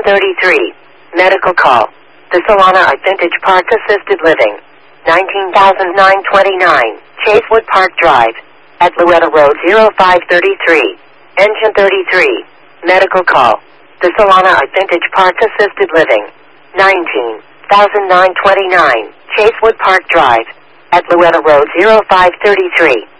33. Medical call. The Solana Art Vintage Park Assisted Living. 19,929. Chasewood Park Drive. At Louetta Road 0533. Engine 33. Medical call. The Solana Art Vintage Park Assisted Living. 19,929. Chasewood Park Drive. At Louetta Road 0533.